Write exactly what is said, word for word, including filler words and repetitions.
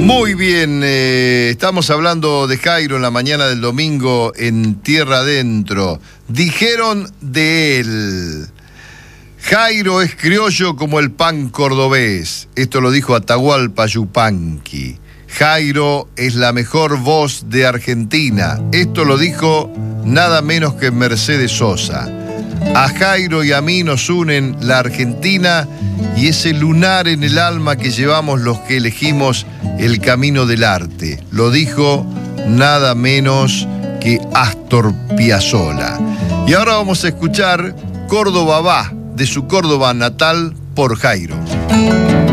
Muy bien, eh, estamos hablando de Jairo en la mañana del domingo en Tierra Adentro. Dijeron de él: Jairo es criollo como el pan cordobés. Esto lo dijo Atahualpa Yupanqui. Jairo es la mejor voz de Argentina. Esto lo dijo nada menos que Mercedes Sosa. A Jairo y a mí nos unen la Argentina y ese lunar en el alma que llevamos los que elegimos el camino del arte. Lo dijo nada menos que Astor Piazzolla. Y ahora vamos a escuchar Córdoba va, de su Córdoba natal, por Jairo.